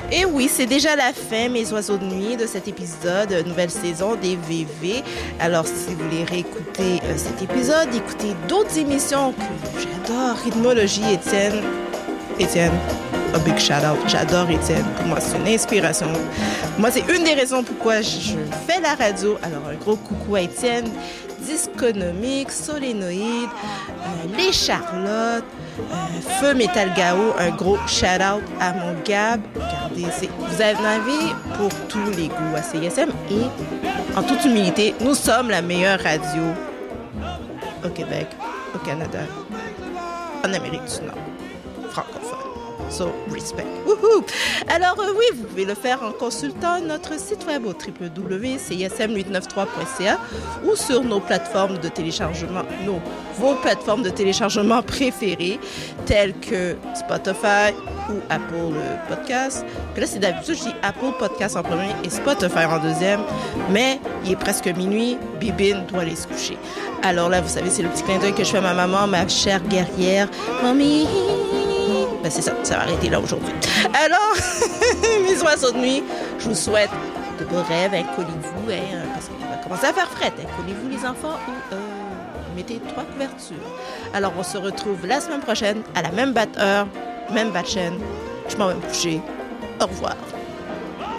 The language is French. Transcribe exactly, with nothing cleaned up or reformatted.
Et oui, c'est déjà la fin, mes oiseaux de nuit, de cet épisode, nouvelle saison des V V. Alors, si vous voulez réécouter euh, cet épisode, écoutez d'autres émissions que j'adore, Rythmologie, Étienne. Étienne, a big shout out. J'adore Étienne. Pour moi, c'est une inspiration. Pour moi, c'est une des raisons pourquoi je fais la radio. Alors, un gros coucou à Étienne. Disconomique, Solénoïde, euh, Les Charlottes, euh, Feu Metal Gao, un gros shout-out à mon Gab. Regardez, c'est, vous en avez pour tous les goûts à C I S M et, en toute humilité, nous sommes la meilleure radio au Québec, au Canada, en Amérique du Nord, francophone. So, respect. Woohoo! Alors, euh, oui, vous pouvez le faire en consultant notre site web au w w w point c i s m huit cent quatre-vingt-treize point c a ou sur nos plateformes de téléchargement, nos, vos plateformes de téléchargement préférées, telles que Spotify ou Apple Podcast. Puis là, c'est d'habitude, je dis Apple Podcast en premier et Spotify en deuxième, mais il est presque minuit, Bibine doit aller se coucher. Alors là, vous savez, c'est le petit clin d'œil que je fais à ma maman, ma chère guerrière. Mamie! Ben c'est ça, ça va arrêter là aujourd'hui. Alors, mes oiseaux de nuit, je vous souhaite de beaux rêves, hein, collez-vous, hein, parce qu'il va commencer à faire fret, hein, collez-vous les enfants ou euh, mettez trois couvertures. Alors, on se retrouve la semaine prochaine à la même batte heure, même batte chaîne. Je m'en vais me coucher. Au revoir.